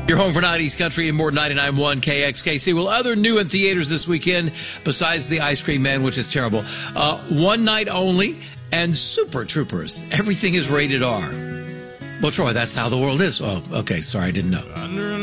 You're home for 90s Country and more 99.1 KXKC. Well, other new in theaters this weekend, besides The Ice Cream Man, which is terrible, One Night Only and Super Troopers. Everything is rated R. Well, Troy, that's how the world is. Oh, okay. Sorry, I didn't know.